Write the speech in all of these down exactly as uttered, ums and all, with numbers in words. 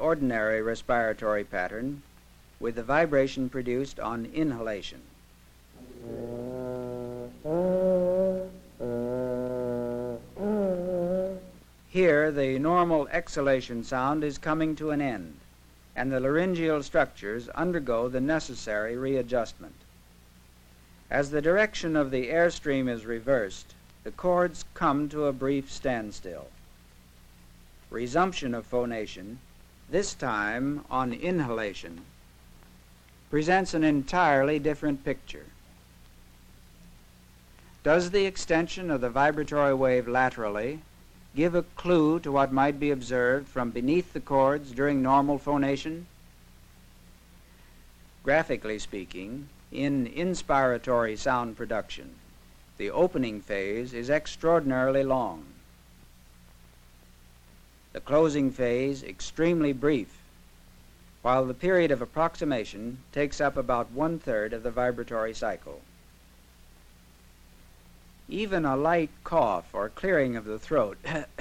ordinary respiratory pattern with the vibration produced on inhalation. Here, the normal exhalation sound is coming to an end, and the laryngeal structures undergo the necessary readjustment. As the direction of the airstream is reversed, the chords come to a brief standstill. Resumption of phonation, this time on inhalation, presents an entirely different picture. Does the extension of the vibratory wave laterally give a clue to what might be observed from beneath the chords during normal phonation? Graphically speaking, in inspiratory sound production, the opening phase is extraordinarily long, the closing phase extremely brief, while the period of approximation takes up about one-third of the vibratory cycle. Even a light cough or clearing of the throat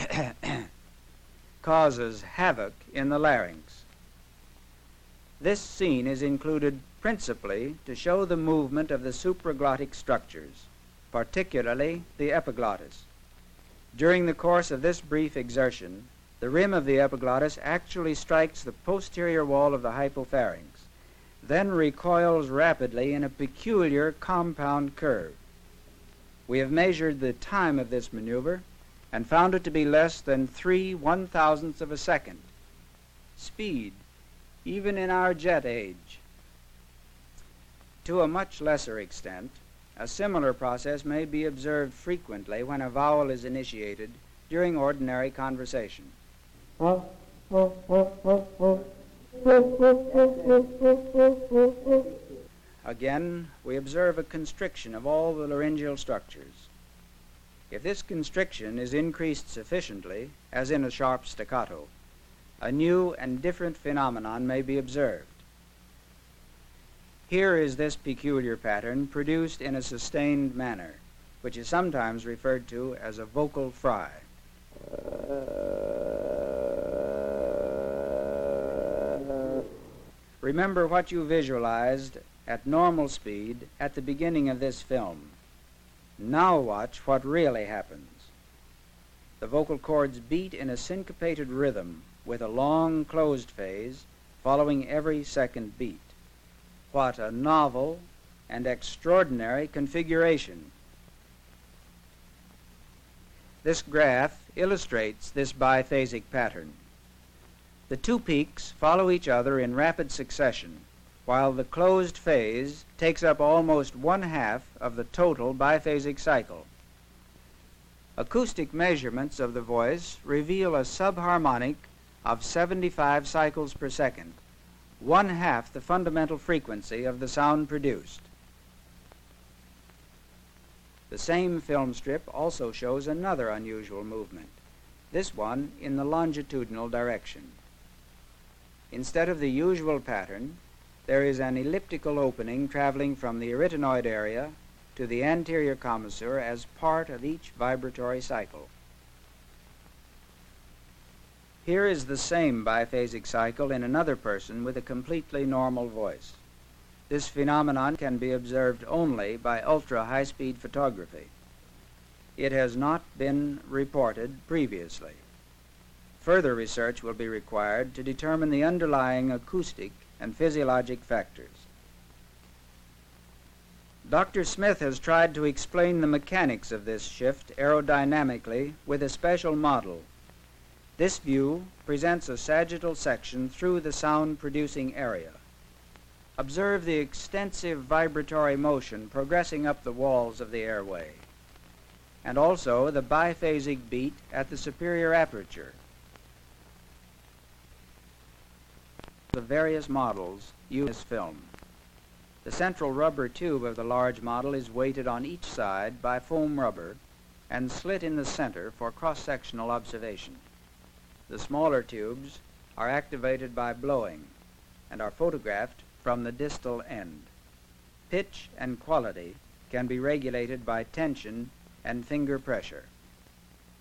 causes havoc in the larynx. This scene is included principally to show the movement of the supraglottic structures, particularly the epiglottis. During the course of this brief exertion, the rim of the epiglottis actually strikes the posterior wall of the hypopharynx, then recoils rapidly in a peculiar compound curve. We have measured the time of this maneuver and found it to be less than three one-thousandths of a second. Speed, even in our jet age. To a much lesser extent, a similar process may be observed frequently when a vowel is initiated during ordinary conversation. Again, we observe a constriction of all the laryngeal structures. If this constriction is increased sufficiently, as in a sharp staccato, a new and different phenomenon may be observed. Here is this peculiar pattern produced in a sustained manner, which is sometimes referred to as a vocal fry. Remember what you visualized at normal speed at the beginning of this film. Now watch what really happens. The vocal cords beat in a syncopated rhythm with a long closed phase following every second beat. What a novel and extraordinary configuration. This graph illustrates this biphasic pattern. The two peaks follow each other in rapid succession, while the closed phase takes up almost one-half of the total biphasic cycle. Acoustic measurements of the voice reveal a subharmonic of seventy-five cycles per second, one-half the fundamental frequency of the sound produced. The same film strip also shows another unusual movement, this one in the longitudinal direction. Instead of the usual pattern, there is an elliptical opening traveling from the arytenoid area to the anterior commissure as part of each vibratory cycle. Here is the same biphasic cycle in another person with a completely normal voice. This phenomenon can be observed only by ultra-high-speed photography. It has not been reported previously. Further research will be required to determine the underlying acoustic and physiologic factors. Doctor Smith has tried to explain the mechanics of this shift aerodynamically with a special model. This view presents a sagittal section through the sound-producing area. Observe the extensive vibratory motion progressing up the walls of the airway, and also the biphasic beat at the superior aperture. The various models use this film. The central rubber tube of the large model is weighted on each side by foam rubber and slit in the center for cross-sectional observation. The smaller tubes are activated by blowing and are photographed from the distal end. Pitch and quality can be regulated by tension and finger pressure.